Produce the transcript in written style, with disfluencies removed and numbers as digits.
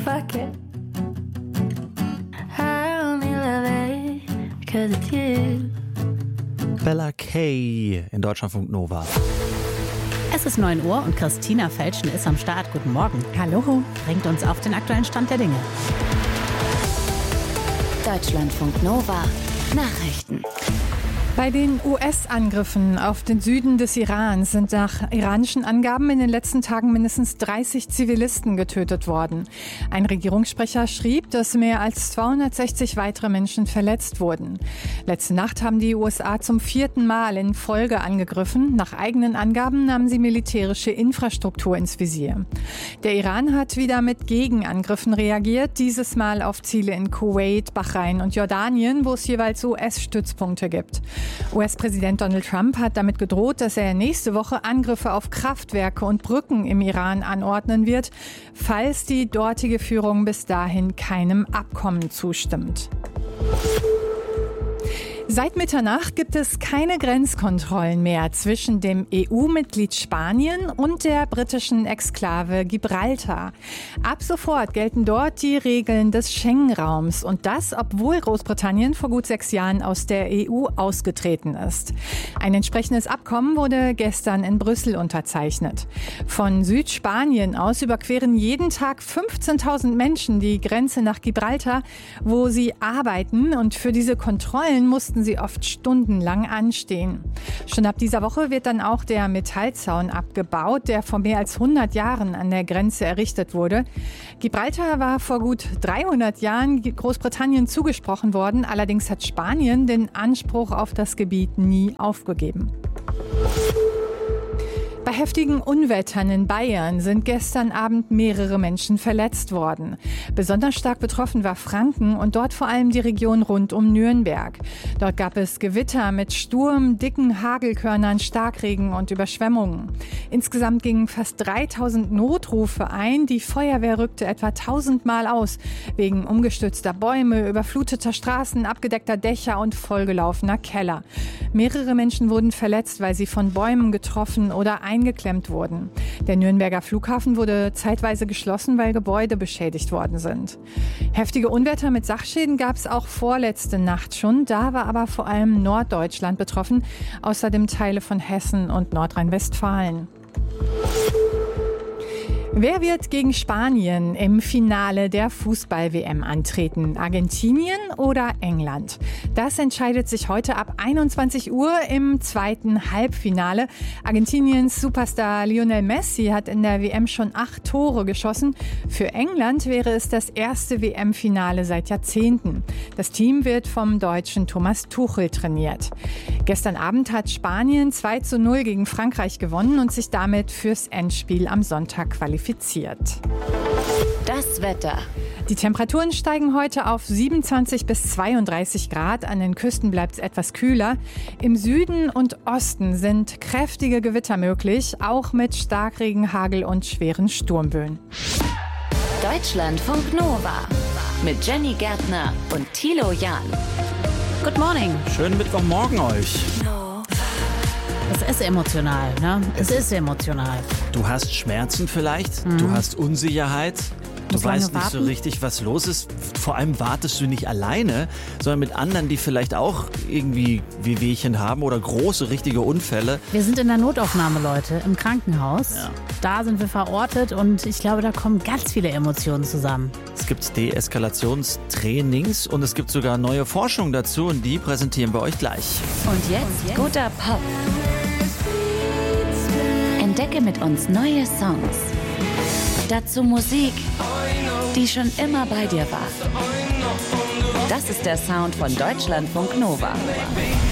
fuck it. I only love it 'cause it's you. Bella Kay in Deutschlandfunk Nova. Es ist 9 Uhr und Christina Felschen ist am Start. Guten Morgen. Hallo. Bringt uns auf den aktuellen Stand der Dinge. Deutschlandfunk Nova. Nachrichten. Bei den US-Angriffen auf den Süden des Irans sind nach iranischen Angaben in den letzten Tagen mindestens 30 Zivilisten getötet worden. Ein Regierungssprecher schrieb, dass mehr als 260 weitere Menschen verletzt wurden. Letzte Nacht haben die USA zum 4. Mal in Folge angegriffen. Nach eigenen Angaben nahmen sie militärische Infrastruktur ins Visier. Der Iran hat wieder mit Gegenangriffen reagiert, dieses Mal auf Ziele in Kuwait, Bahrain und Jordanien, wo es jeweils US-Stützpunkte gibt. US-Präsident Donald Trump hat damit gedroht, dass er nächste Woche Angriffe auf Kraftwerke und Brücken im Iran anordnen wird, falls die dortige Führung bis dahin keinem Abkommen zustimmt. Seit Mitternacht gibt es keine Grenzkontrollen mehr zwischen dem EU-Mitglied Spanien und der britischen Exklave Gibraltar. Ab sofort gelten dort die Regeln des Schengen-Raums und das, obwohl Großbritannien vor gut 6 Jahren aus der EU ausgetreten ist. Ein entsprechendes Abkommen wurde gestern in Brüssel unterzeichnet. Von Südspanien aus überqueren jeden Tag 15.000 Menschen die Grenze nach Gibraltar, wo sie arbeiten, und für diese Kontrollen mussten sie oft stundenlang anstehen. Schon ab dieser Woche wird dann auch der Metallzaun abgebaut, der vor mehr als 100 Jahren an der Grenze errichtet wurde. Gibraltar war vor gut 300 Jahren Großbritannien zugesprochen worden, allerdings hat Spanien den Anspruch auf das Gebiet nie aufgegeben. Bei heftigen Unwettern in Bayern sind gestern Abend mehrere Menschen verletzt worden. Besonders stark betroffen war Franken und dort vor allem die Region rund um Nürnberg. Dort gab es Gewitter mit Sturm, dicken Hagelkörnern, Starkregen und Überschwemmungen. Insgesamt gingen fast 3000 Notrufe ein. Die Feuerwehr rückte etwa 1000 Mal aus, wegen umgestürzter Bäume, überfluteter Straßen, abgedeckter Dächer und vollgelaufener Keller. Mehrere Menschen wurden verletzt, weil sie von Bäumen getroffen oder eingeklemmt wurden. Der Nürnberger Flughafen wurde zeitweise geschlossen, weil Gebäude beschädigt worden sind. Heftige Unwetter mit Sachschäden gab es auch vorletzte Nacht schon. Da war aber vor allem Norddeutschland betroffen, außerdem Teile von Hessen und Nordrhein-Westfalen. Wer wird gegen Spanien im Finale der Fußball-WM antreten? Argentinien oder England? Das entscheidet sich heute ab 21 Uhr im zweiten Halbfinale. Argentiniens Superstar Lionel Messi hat in der WM schon 8 Tore geschossen. Für England wäre es das erste WM-Finale seit Jahrzehnten. Das Team wird vom Deutschen Thomas Tuchel trainiert. Gestern Abend hat Spanien 2:0 gegen Frankreich gewonnen und sich damit fürs Endspiel am Sonntag qualifiziert. Das Wetter. Die Temperaturen steigen heute auf 27 bis 32 Grad. An den Küsten bleibt es etwas kühler. Im Süden und Osten sind kräftige Gewitter möglich, auch mit Starkregen, Hagel und schweren Sturmböen. Deutschlandfunk Nova. Mit Jenny Gärtner und Thilo Jahn. Good morning. Schönen Mittwochmorgen euch. Es ist emotional, ne? Es ist emotional. Du hast Schmerzen vielleicht, du hast Unsicherheit. Du Muss lange weißt nicht so warten. richtig, was los ist. Vor allem wartest du nicht alleine, sondern mit anderen, die vielleicht auch irgendwie Wehwehchen haben oder große, richtige Unfälle. Wir sind in der Notaufnahme, Leute, im Krankenhaus. Ja. Da sind wir verortet und ich glaube, da kommen ganz viele Emotionen zusammen. Es gibt Deeskalationstrainings und es gibt sogar neue Forschung dazu und die präsentieren wir euch gleich. Und jetzt guter Pop. Entdecke mit uns neue Songs. Dazu Musik, die schon immer bei dir war. Das ist der Sound von Deutschlandfunk Nova.